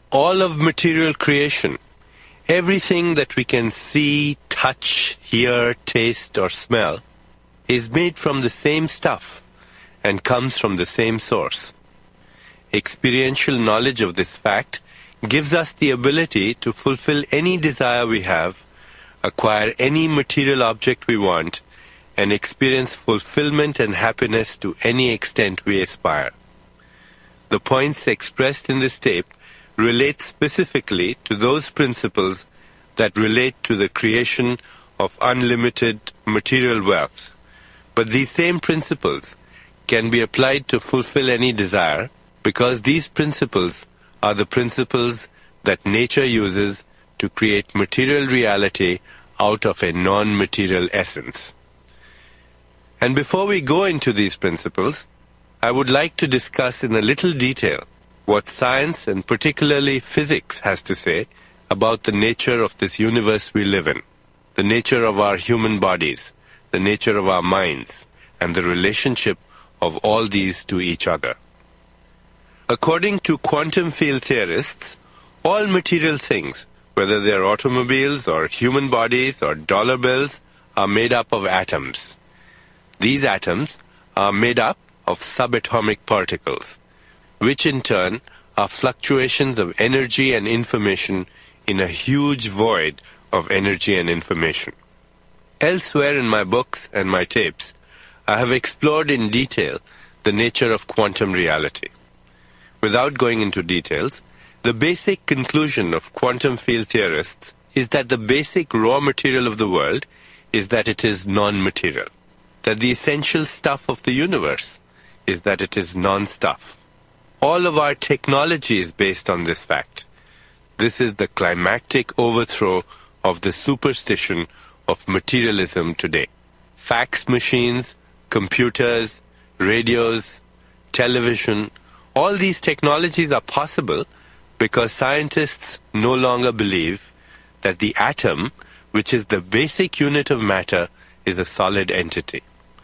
All of material creation, everything that we can see, touch, hear, taste, or smell, is made from the same stuff and comes from the same source. Experiential knowledge of this fact gives us the ability to fulfill any desire we have, acquire any material object we want, and experience fulfillment and happiness to any extent we aspire. The points expressed in this tape relate specifically to those principles that relate to the creation of unlimited material wealth. But these same principles can be applied to fulfill any desire because these principles are the principles that nature uses to create material reality out of a non-material essence. And before we go into these principles, I would like to discuss in a little detail what science and particularly physics has to say about the nature of this universe we live in, the nature of our human bodies, the nature of our minds, and the relationship of all these to each other. According to quantum field theorists, all material things, whether they are automobiles or human bodies or dollar bills, are made up of atoms. These atoms are made up of subatomic particles, which in turn are fluctuations of energy and information in a huge void of energy and information. Elsewhere in my books and my tapes, I have explored in detail the nature of quantum reality. Without going into details, the basic conclusion of quantum field theorists is that the basic raw material of the world is that it is non-material, that the essential stuff of the universe is that it is non-stuff. All of our technology is based on this fact. This is the climactic overthrow of the superstition of materialism today. Fax machines, computers, radios, television, all these technologies are possible because scientists no longer believe that the atom, which is the basic unit of matter, is a solid entity.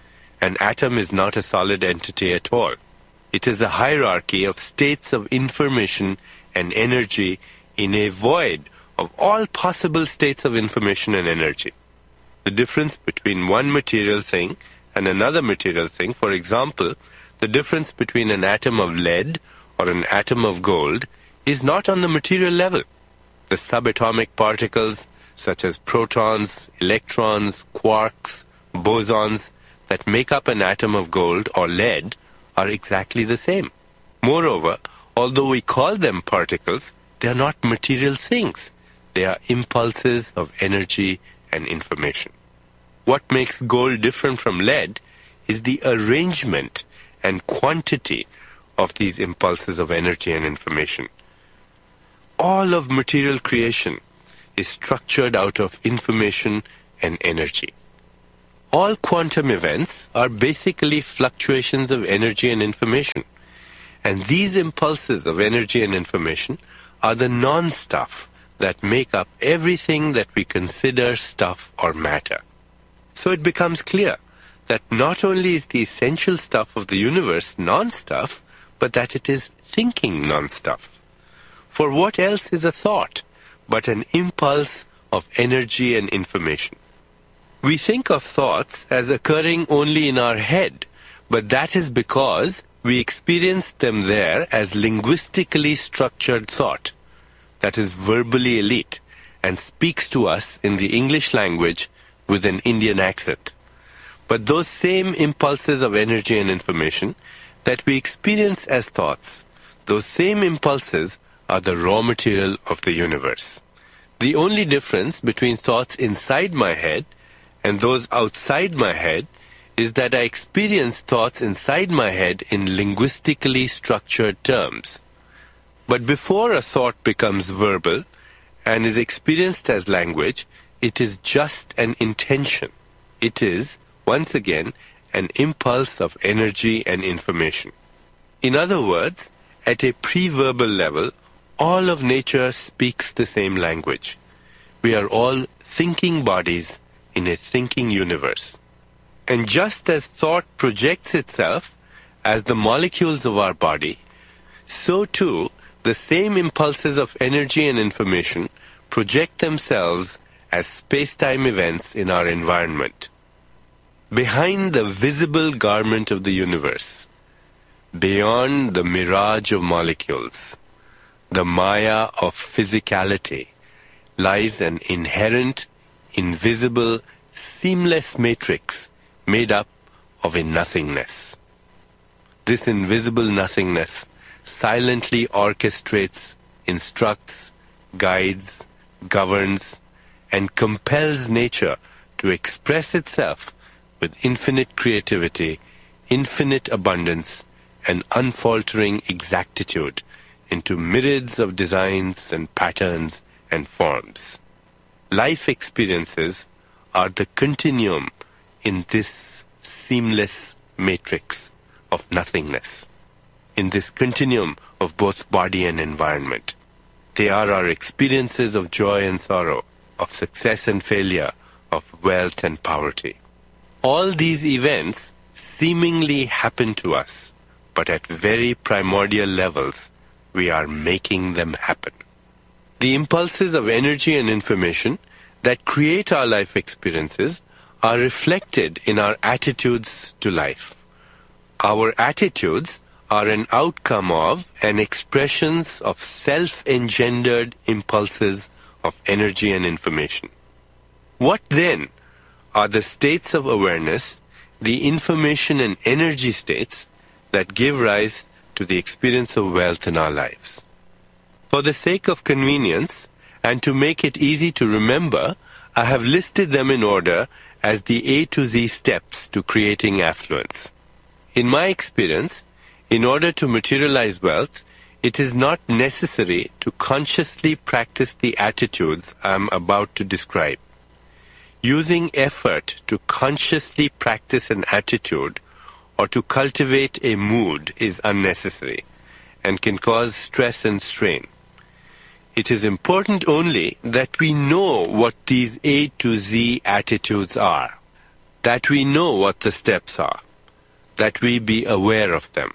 An atom is not a solid entity at all. It is a hierarchy of states of information and energy in a void of all possible states of information and energy. The difference between one material thing and another material thing, for example, the difference between an atom of lead or an atom of gold, is not on the material level. The subatomic particles, such as protons, electrons, quarks, bosons, that make up an atom of gold or lead, are exactly the same. Moreover, although we call them particles, they are not material things. They are impulses of energy and information. What makes gold different from lead is the arrangement and quantity of these impulses of energy and information. All of material creation is structured out of information and energy. All quantum events are basically fluctuations of energy and information. And these impulses of energy and information are the non-stuff that make up everything that we consider stuff or matter. So it becomes clear that not only is the essential stuff of the universe non-stuff, but that it is thinking non-stuff. For what else is a thought but an impulse of energy and information? We think of thoughts as occurring only in our head, but that is because we experience them there as linguistically structured thought, that is verbally elite, and speaks to us in the English language with an Indian accent. But those same impulses of energy and information that we experience as thoughts, those same impulses are the raw material of the universe. The only difference between thoughts inside my head and those outside my head is that I experience thoughts inside my head in linguistically structured terms. But before a thought becomes verbal and is experienced as language, it is just an intention. It is, once again, an impulse of energy and information. In other words, at a pre-verbal level, all of nature speaks the same language. We are all thinking bodies in a thinking universe. And just as thought projects itself as the molecules of our body, so too the same impulses of energy and information project themselves as space-time events in our environment. Behind the visible garment of the universe, beyond the mirage of molecules, the maya of physicality, lies an inherent, invisible, seamless matrix made up of a nothingness. This invisible nothingness silently orchestrates, instructs, guides, governs, and compels nature to express itself with infinite creativity, infinite abundance, and unfaltering exactitude into myriads of designs and patterns and forms. Life experiences are the continuum in this seamless matrix of nothingness, in this continuum of both body and environment. They are our experiences of joy and sorrow, of success and failure, of wealth and poverty. All these events seemingly happen to us, but at very primordial levels, we are making them happen. The impulses of energy and information that create our life experiences are reflected in our attitudes to life. Our attitudes are an outcome of and expressions of self-engendered impulses of energy and information. What then are the states of awareness, the information and energy states that give rise to the experience of wealth in our lives? For the sake of convenience and to make it easy to remember, I have listed them in order as the A to Z steps to creating affluence. In my experience, in order to materialize wealth, it is not necessary to consciously practice the attitudes I am about to describe. Using effort to consciously practice an attitude or to cultivate a mood is unnecessary and can cause stress and strain. It is important only that we know what these A to Z attitudes are, that we know what the steps are, that we be aware of them.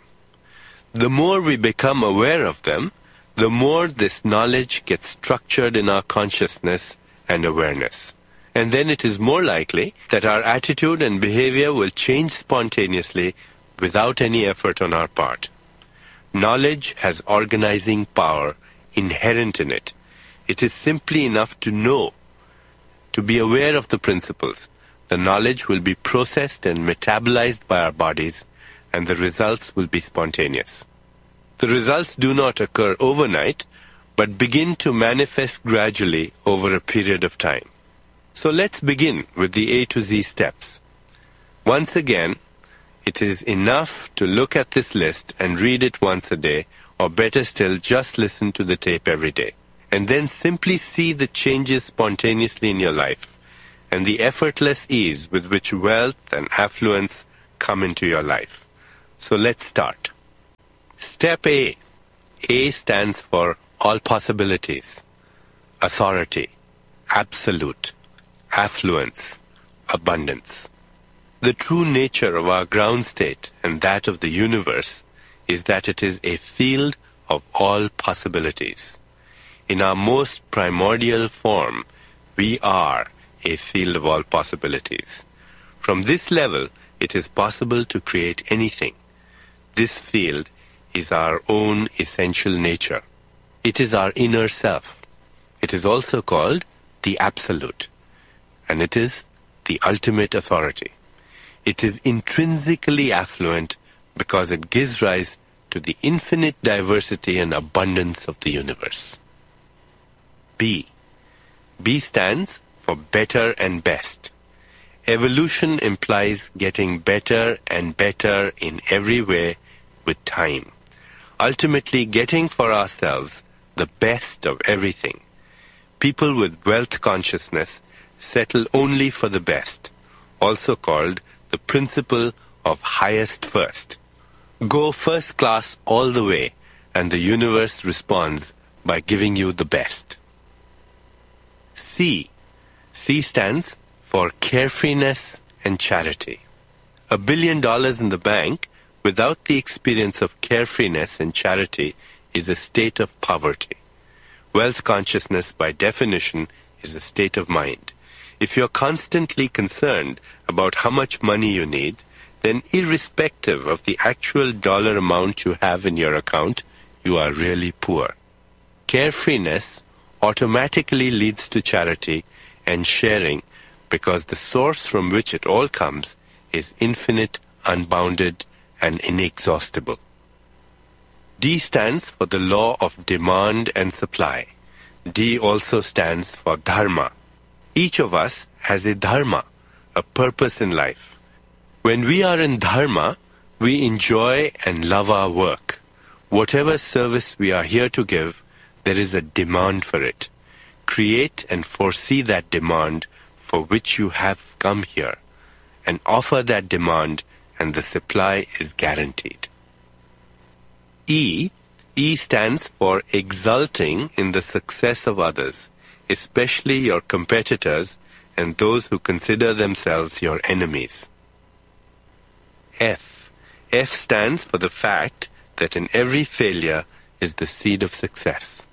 The more we become aware of them, the more this knowledge gets structured in our consciousness and awareness. And then it is more likely that our attitude and behavior will change spontaneously without any effort on our part. Knowledge has organizing power inherent in it. It is simply enough to know, to be aware of the principles. The knowledge will be processed and metabolized by our bodies, and the results will be spontaneous. The results do not occur overnight, but begin to manifest gradually over a period of time. So let's begin with the A to Z steps. Once again, it is enough to look at this list and read it once a day, or better still, just listen to the tape every day. And then simply see the changes spontaneously in your life, and the effortless ease with which wealth and affluence come into your life. So let's start. Step A. A stands for all possibilities, authority, absolute, affluence, abundance. The true nature of our ground state and that of the universe is that it is a field of all possibilities. In our most primordial form, we are a field of all possibilities. From this level, it is possible to create anything. This field is our own essential nature. It is our inner self. It is also called the Absolute, and it is the ultimate authority. It is intrinsically affluent because it gives rise to the infinite diversity and abundance of the universe. B. B stands for better and best. Evolution implies getting better and better in every way with time. Ultimately getting for ourselves the best of everything. People with wealth consciousness settle only for the best, also called the principle of highest first. Go first class all the way, and the universe responds by giving you the best. C. C stands for carefreeness and charity. $1 billion in the bank without the experience of carefreeness and charity is a state of poverty. Wealth consciousness, by definition, is a state of mind. If you're constantly concerned about how much money you need, then irrespective of the actual dollar amount you have in your account, you are really poor. Carefreeness automatically leads to charity and sharing because the source from which it all comes is infinite, unbounded, and inexhaustible. D stands for the law of demand and supply. D also stands for dharma. Each of us has a dharma, a purpose in life. When we are in dharma, we enjoy and love our work. Whatever service we are here to give, there is a demand for it. Create and foresee that demand for which you have come here, and offer that demand, and the supply is guaranteed. E stands for exulting in the success of others, especially your competitors and those who consider themselves your enemies. F stands for the fact that in every failure is the seed of success.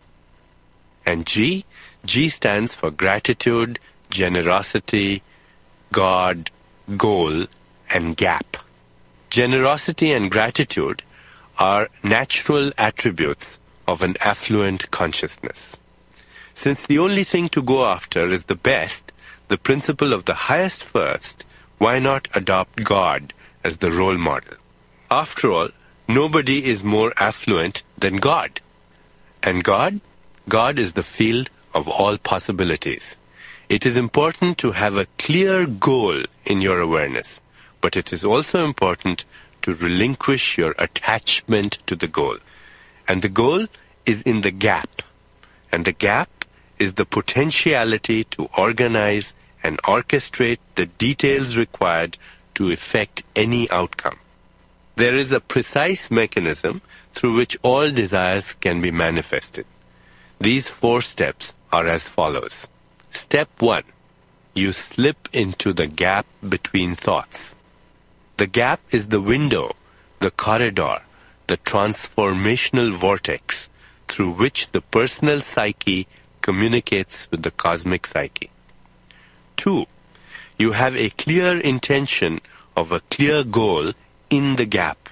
And G stands for gratitude, generosity, God, goal, and gap. Generosity and gratitude are natural attributes of an affluent consciousness. Since the only thing to go after is the best, the principle of the highest first, why not adopt God as the role model? After all, nobody is more affluent than God. And God is the field of all possibilities. It is important to have a clear goal in your awareness, but it is also important to relinquish your attachment to the goal. And the goal is in the gap. And the gap is the potentiality to organize and orchestrate the details required to effect any outcome. There is a precise mechanism through which all desires can be manifested. These 4 steps are as follows. Step 1. You slip into the gap between thoughts. The gap is the window, the corridor, the transformational vortex through which the personal psyche communicates with the cosmic psyche. 2. You have a clear intention of a clear goal in the gap.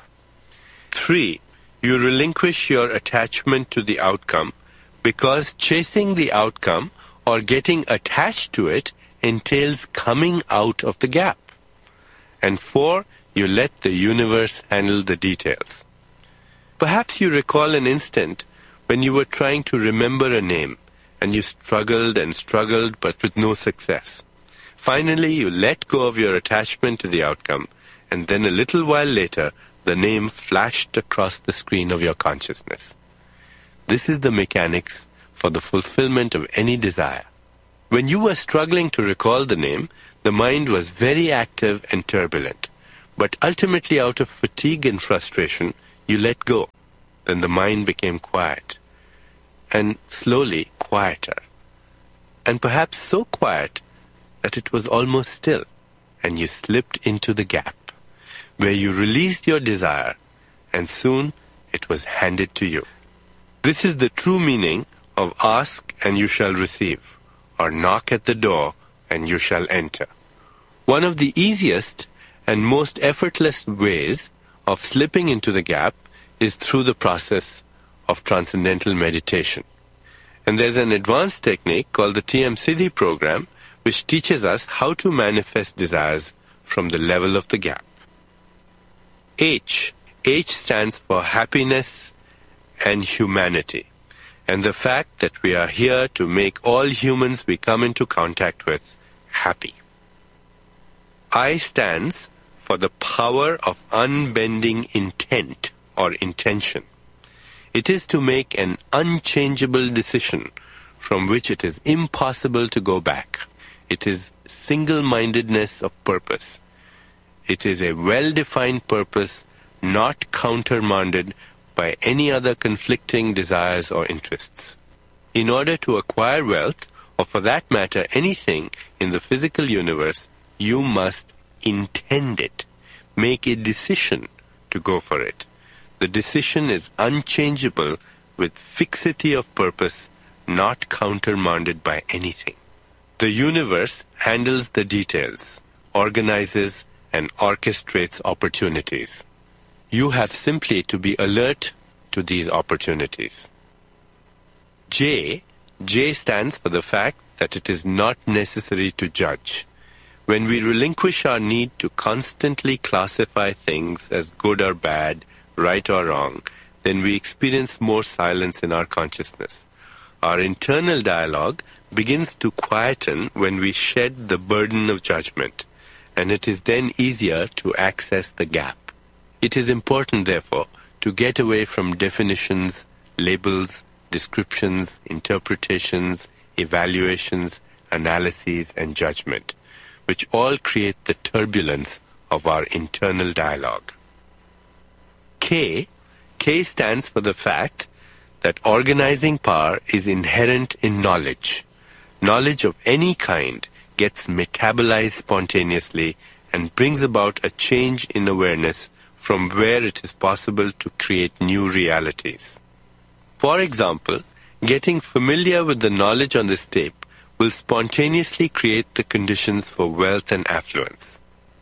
3. You relinquish your attachment to the outcome because chasing the outcome or getting attached to it entails coming out of the gap. And 4. You let the universe handle the details. Perhaps you recall an instant when you were trying to remember a name and you struggled and struggled but with no success. Finally, you let go of your attachment to the outcome, and then a little while later, the name flashed across the screen of your consciousness. This is the mechanics for the fulfillment of any desire. When you were struggling to recall the name, the mind was very active and turbulent. But ultimately, out of fatigue and frustration, you let go. Then the mind became quiet, and slowly quieter. And perhaps so quiet that it was almost still, and you slipped into the gap, where you released your desire, and soon it was handed to you. This is the true meaning of ask and you shall receive, or knock at the door and you shall enter. One of the easiest and most effortless ways of slipping into the gap is through the process of transcendental meditation. And there's an advanced technique called the TM Siddhi program, which teaches us how to manifest desires from the level of the gap. H stands for happiness and humanity, and the fact that we are here to make all humans we come into contact with happy. I stands for the power of unbending intent or intention. It is to make an unchangeable decision from which it is impossible to go back. It is single-mindedness of purpose. It is a well-defined purpose, not countermanded by any other conflicting desires or interests. In order to acquire wealth, or for that matter anything in the physical universe, you must intend it. Make a decision to go for it. The decision is unchangeable with fixity of purpose, not countermanded by anything. The universe handles the details, organizes and orchestrates opportunities. You have simply to be alert to these opportunities. J stands for the fact that it is not necessary to judge. When we relinquish our need to constantly classify things as good or bad, right or wrong, then we experience more silence in our consciousness. Our internal dialogue begins to quieten when we shed the burden of judgment, and it is then easier to access the gap. It is important, therefore, to get away from definitions, labels, descriptions, interpretations, evaluations, analyses, and judgment, which all create the turbulence of our internal dialogue. K stands for the fact that organizing power is inherent in knowledge. Knowledge of any kind gets metabolized spontaneously and brings about a change in awareness from where it is possible to create new realities. For example, getting familiar with the knowledge on this tape will spontaneously create the conditions for wealth and affluence.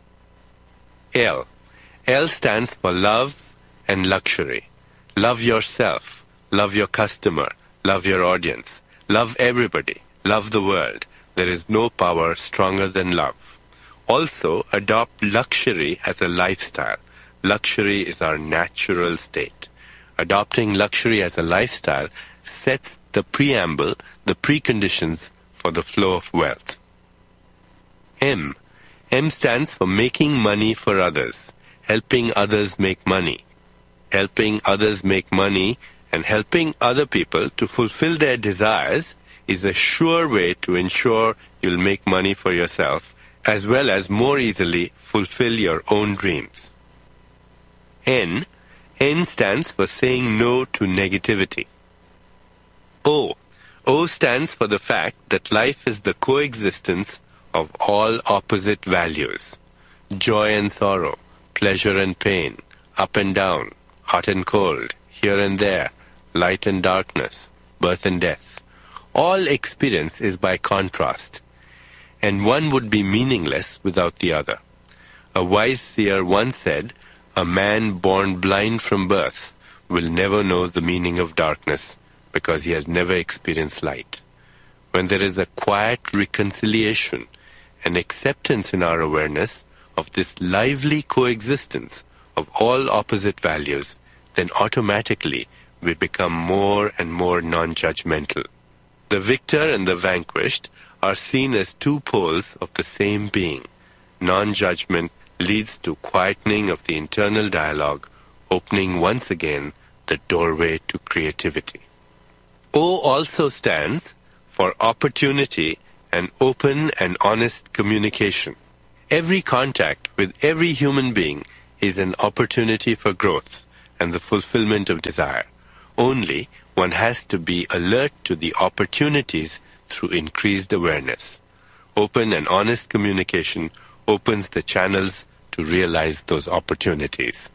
L stands for love and luxury. Love yourself, love your customer, love your audience, love everybody, love the world. There is no power stronger than love. Also, adopt luxury as a lifestyle. Luxury is our natural state. Adopting luxury as a lifestyle sets the preamble, the preconditions for the flow of wealth. M stands for making money for others, helping others make money. Helping others make money and helping other people to fulfill their desires is a sure way to ensure you'll make money for yourself, as well as more easily fulfill your own dreams. N stands for saying no to negativity. O stands for the fact that life is the coexistence of all opposite values. Joy and sorrow, pleasure and pain, up and down, hot and cold, here and there, light and darkness, birth and death. All experience is by contrast, and one would be meaningless without the other. A wise seer once said, "A man born blind from birth will never know the meaning of darkness because he has never experienced light." When there is a quiet reconciliation and acceptance in our awareness of this lively coexistence of all opposite values, then automatically we become more and more non-judgmental. The victor and the vanquished are seen as two poles of the same being. Non-judgment leads to quietening of the internal dialogue, opening once again the doorway to creativity. O also stands for opportunity and open and honest communication. Every contact with every human being is an opportunity for growth and the fulfillment of desire. Only one has to be alert to the opportunities through increased awareness. Open and honest communication opens the channels to realize those opportunities.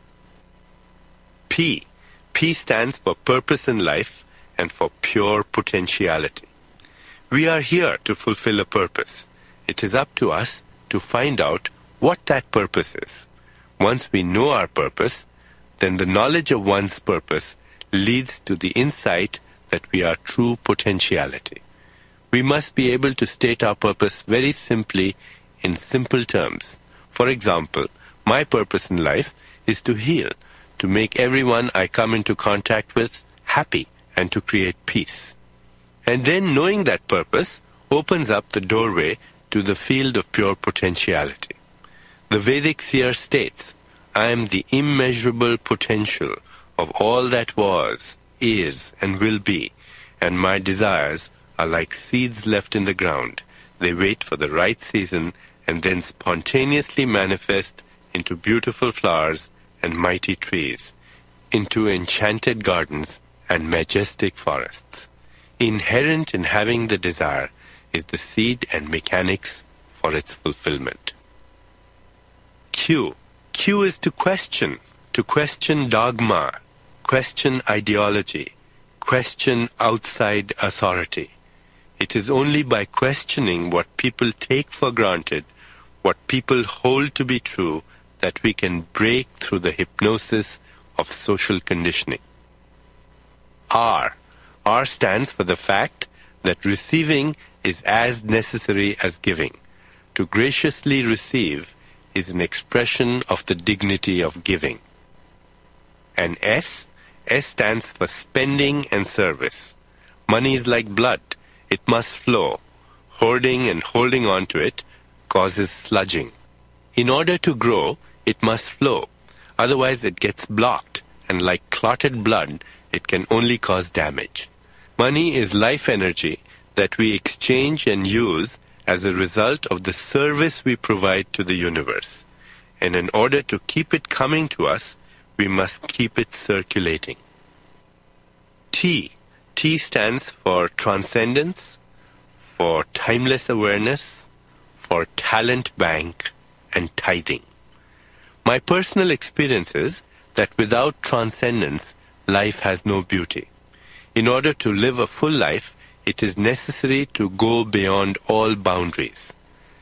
P stands for purpose in life and for pure potentiality. We are here to fulfill a purpose. It is up to us to find out what that purpose is. Once we know our purpose, then the knowledge of one's purpose leads to the insight that we are true potentiality. We must be able to state our purpose very simply in simple terms. For example, my purpose in life is to heal, to make everyone I come into contact with happy, and to create peace. And then knowing that purpose opens up the doorway to the field of pure potentiality. The Vedic seer states, "I am the immeasurable potential of all that was, is, and will be, and my desires are like seeds left in the ground. They wait for the right season and then spontaneously manifest into beautiful flowers and mighty trees, into enchanted gardens and majestic forests." Inherent in having the desire is the seed and mechanics for its fulfillment. Q is to question dogma, question ideology, question outside authority. It is only by questioning what people take for granted, what people hold to be true, that we can break through the hypnosis of social conditioning. R. R stands for the fact that receiving is as necessary as giving. To graciously receive is an expression of the dignity of giving. And S. S stands for spending and service. Money is like blood. It must flow. Hoarding and holding on to it causes sludging. In order to grow, it must flow. Otherwise it gets blocked, and like clotted blood, it can only cause damage. Money is life energy that we exchange and use as a result of the service we provide to the universe. And in order to keep it coming to us, we must keep it circulating. T. T stands for transcendence, for timeless awareness, for talent bank, and tithing. My personal experience is that without transcendence, life has no beauty. In order to live a full life, it is necessary to go beyond all boundaries.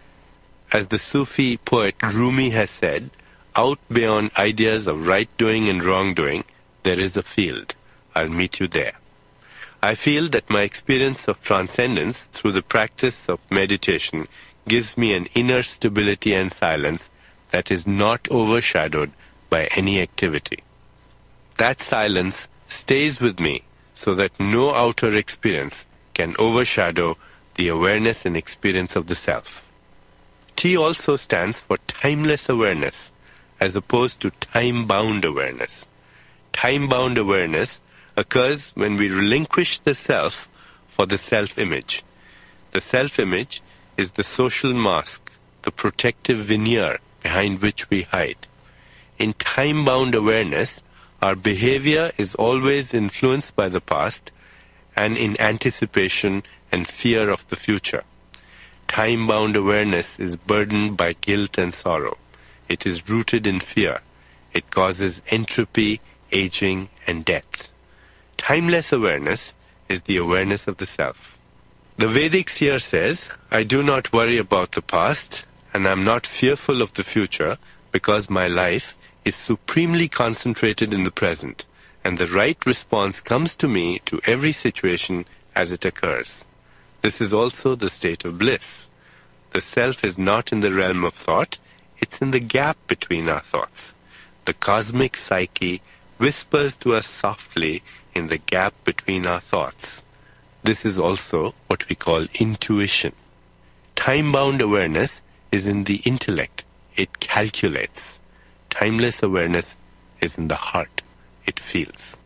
As the Sufi poet Rumi has said, out beyond ideas of right doing and wrong doing, there is a field. I'll meet you there. I feel that my experience of transcendence through the practice of meditation gives me an inner stability and silence that is not overshadowed by any activity. That silence stays with me so that no outer experience can overshadow the awareness and experience of the self. T also stands for timeless awareness, as opposed to time-bound awareness. Time-bound awareness occurs when we relinquish the self for the self-image. The self-image is the social mask, the protective veneer behind which we hide. In time-bound awareness, our behavior is always influenced by the past and in anticipation and fear of the future. Time-bound awareness is burdened by guilt and sorrow. It is rooted in fear. It causes entropy, aging, and death. Timeless awareness is the awareness of the self. The Vedic seer says, I do not worry about the past, and I am not fearful of the future, because my life is supremely concentrated in the present, and the right response comes to me to every situation as it occurs. This is also the state of bliss. The self is not in the realm of thought, it's in the gap between our thoughts. The cosmic psyche whispers to us softly in the gap between our thoughts. This is also what we call intuition. Time-bound awareness is in the intellect. It calculates. Timeless awareness is in the heart. It feels.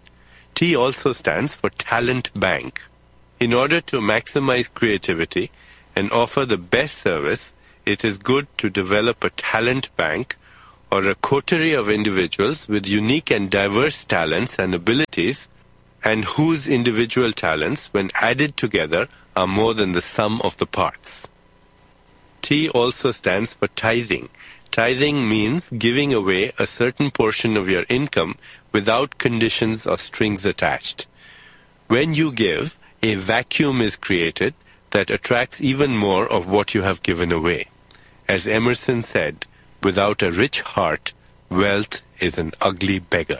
T also stands for talent bank. In order to maximize creativity and offer the best service, it is good to develop a talent bank or a coterie of individuals with unique and diverse talents and abilities, and whose individual talents, when added together, are more than the sum of the parts. T also stands for tithing. Tithing means giving away a certain portion of your income without conditions or strings attached. When you give, a vacuum is created that attracts even more of what you have given away. As Emerson said, without a rich heart, wealth is an ugly beggar.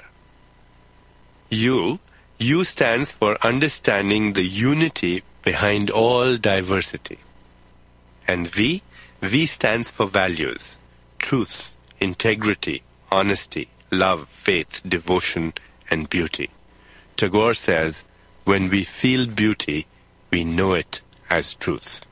U stands for understanding the unity behind all diversity. And V stands for values, truth, integrity, honesty, love, faith, devotion, and beauty. Tagore says, when we feel beauty, we know it as truth.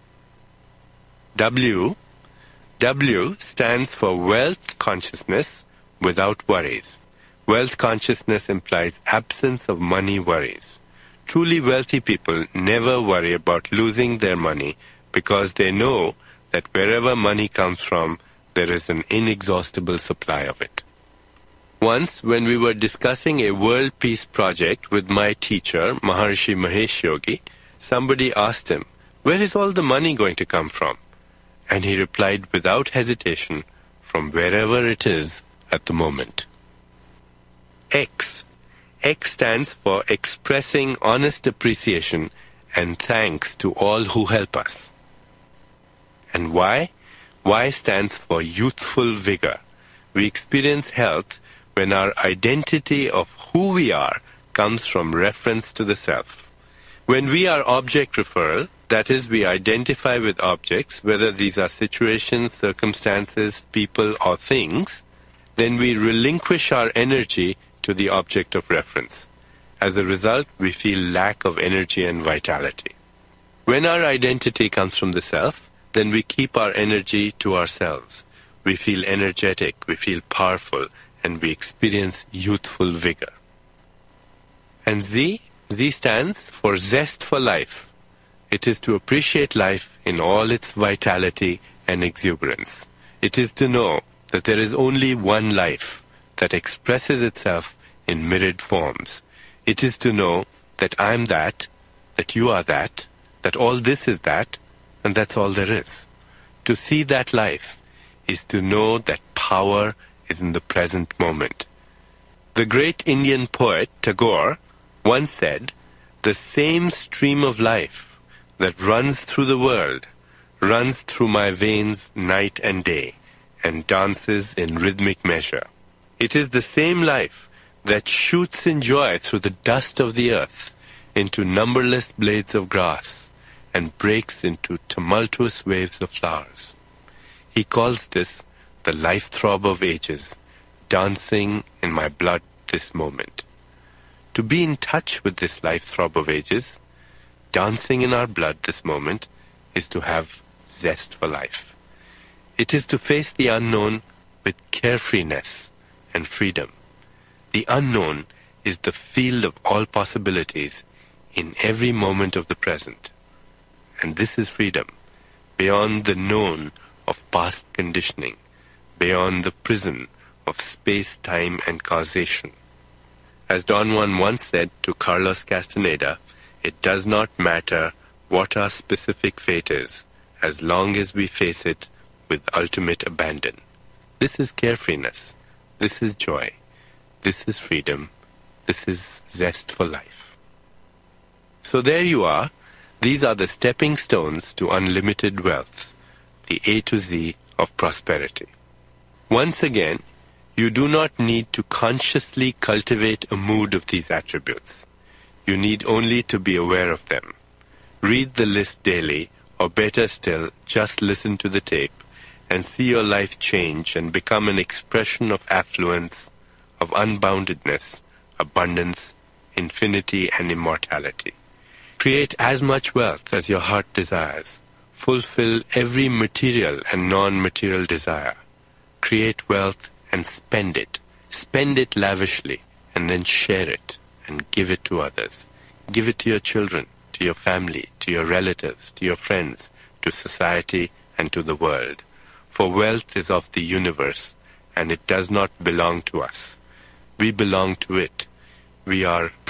W stands for wealth consciousness without worries. Wealth consciousness implies absence of money worries. Truly wealthy people never worry about losing their money because they know that wherever money comes from, there is an inexhaustible supply of it. Once, when we were discussing a world peace project with my teacher, Maharishi Mahesh Yogi, somebody asked him, where is all the money going to come from? And he replied without hesitation, from wherever it is at the moment. X X stands for expressing honest appreciation and thanks to all who help us. And Y? Y stands for youthful vigor. We experience health when our identity of who we are comes from reference to the self. When we are object referral, that is, we identify with objects, whether these are situations, circumstances, people, or things, then we relinquish our energy to the object of reference. As a result, we feel lack of energy and vitality. When our identity comes from the self, then we keep our energy to ourselves. We feel energetic, we feel powerful, and we experience youthful vigor. And Z? Z stands for zest for life. It is to appreciate life in all its vitality and exuberance. It is to know that there is only one life that expresses itself in myriad forms. It is to know that I am that you are that all this is that, and that's all there is. To see that life is to know that power is in the present moment. The great Indian poet Tagore once said, "The same stream of life that runs through the world runs through my veins night and day and dances in rhythmic measure. It is the same life that shoots in joy through the dust of the earth into numberless blades of grass and breaks into tumultuous waves of flowers." He calls this the life throb of ages, dancing in my blood this moment. To be in touch with this life throb of ages, dancing in our blood this moment, is to have zest for life. It is to face the unknown with carefreeness and freedom. The unknown is the field of all possibilities in every moment of the present. And this is freedom, beyond the known of past conditioning, beyond the prison of space, time, and causation. As Don Juan once said to Carlos Castaneda, it does not matter what our specific fate is, as long as we face it with ultimate abandon. This is carefreeness. This is joy. This is freedom. This is zest for life. So there you are. These are the stepping stones to unlimited wealth, the A to Z of prosperity. Once again, you do not need to consciously cultivate a mood of these attributes. You need only to be aware of them. Read the list daily, or better still, just listen to the tape and see your life change and become an expression of affluence, of unboundedness, abundance, infinity, and immortality. Create as much wealth as your heart desires. Fulfill every material and non-material desire. Create wealth and spend it. Spend it lavishly, and then share it and give it to others. Give it to your children, to your family, to your relatives, to your friends, to society, and to the world. For wealth is of the universe, and it does not belong to us. We belong to it. We are